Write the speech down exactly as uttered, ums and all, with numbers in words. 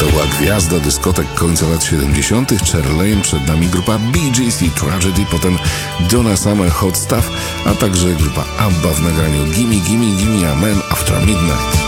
była gwiazda dyskotek końca lat siedemdziesiątych. Cheryl Lane, przed nami grupa Bee Gees i Tragedy, potem Donna Summer, Hot Stuff, a także grupa ABBA w nagraniu Gimme Gimme Gimme a Man After Midnight.